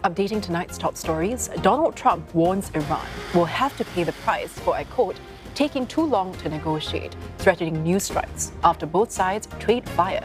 Updating tonight's top stories, Donald Trump warns Iran will have to pay the price for, I quote, taking too long to negotiate, threatening new strikes after both sides trade fire